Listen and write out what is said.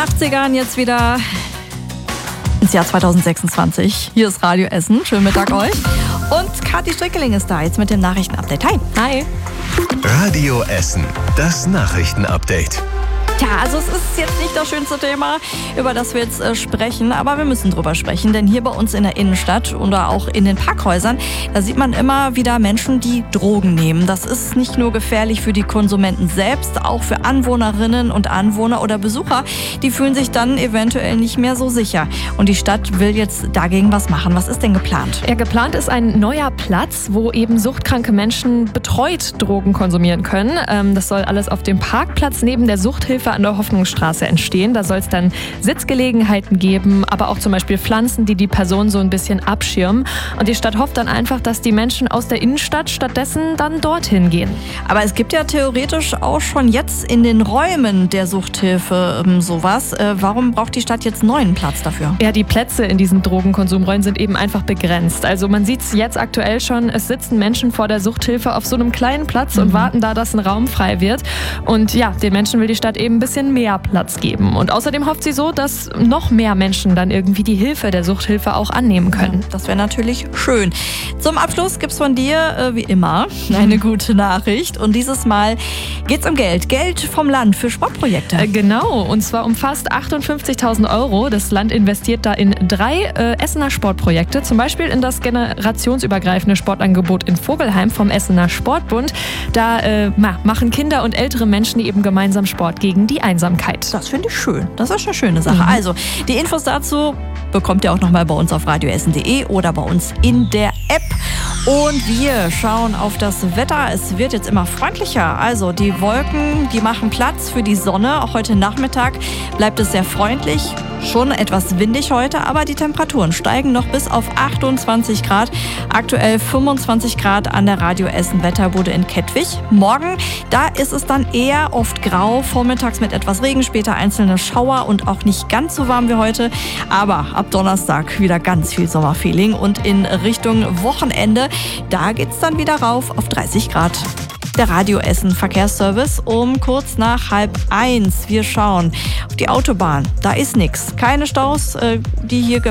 80ern jetzt wieder ins Jahr 2026. Hier ist Radio Essen. Schönen Mittag euch. Und Kathi Strickeling ist da jetzt mit dem Nachrichtenupdate. Hi. Hi. Radio Essen, das Nachrichtenupdate. Tja, also es ist jetzt nicht das schönste Thema, über das wir jetzt sprechen, aber wir müssen drüber sprechen, denn hier bei uns in der Innenstadt oder auch in den Parkhäusern, da sieht man immer wieder Menschen, die Drogen nehmen. Das ist nicht nur gefährlich für die Konsumenten selbst, auch für Anwohnerinnen und Anwohner oder Besucher, die fühlen sich dann eventuell nicht mehr so sicher. Und die Stadt will jetzt dagegen was machen. Was ist denn geplant? Ja, geplant ist ein neuer Platz, wo eben suchtkranke Menschen betreut Drogen konsumieren können. Das soll alles auf dem Parkplatz neben der Suchthilfe an der Hoffnungsstraße entstehen. Da soll es dann Sitzgelegenheiten geben, aber auch zum Beispiel Pflanzen, die die Person so ein bisschen abschirmen. Und die Stadt hofft dann einfach, dass die Menschen aus der Innenstadt stattdessen dann dorthin gehen. Aber es gibt ja theoretisch auch schon jetzt in den Räumen der Suchthilfe sowas. Warum braucht die Stadt jetzt einen neuen Platz dafür? Ja, die Plätze in diesen Drogenkonsumräumen sind eben einfach begrenzt. Also man sieht es jetzt aktuell schon, es sitzen Menschen vor der Suchthilfe auf so einem kleinen Platz und warten da, dass ein Raum frei wird. Und ja, den Menschen will die Stadt eben ein bisschen mehr Platz geben. Und außerdem hofft sie so, dass noch mehr Menschen dann irgendwie die Hilfe der Suchthilfe auch annehmen können. Ja, das wäre natürlich schön. Zum Abschluss gibt's von dir, wie immer, eine gute Nachricht. Und dieses Mal geht's um Geld. Geld vom Land für Sportprojekte. Genau, und zwar um fast 58.000 €. Das Land investiert da in 3 Essener Sportprojekte, zum Beispiel in das generationsübergreifende Sportangebot in Vogelheim vom Essener Sportbund. Da machen Kinder und ältere Menschen eben gemeinsam Sport gegen die Einsamkeit. Das finde ich schön. Das ist eine schöne Sache. Also, die Infos dazu bekommt ihr auch nochmal bei uns auf radioessen.de oder bei uns in der App. Und wir schauen auf das Wetter. Es wird jetzt immer freundlicher. Also die Wolken, die machen Platz für die Sonne. Auch heute Nachmittag bleibt es sehr freundlich. Schon etwas windig heute, aber die Temperaturen steigen noch bis auf 28 Grad. Aktuell 25 Grad an der Radio Essen Wetterbude in Kettwig. Morgen, da ist es dann eher oft grau, vormittags mit etwas Regen, später einzelne Schauer und auch nicht ganz so warm wie heute. Aber ab Donnerstag wieder ganz viel Sommerfeeling und in Richtung Wochenende, da geht's dann wieder rauf auf 30 Grad. Der Radio Essen Verkehrsservice um kurz nach 12:30. Wir schauen auf die Autobahn. Da ist nichts. Keine Staus, die hier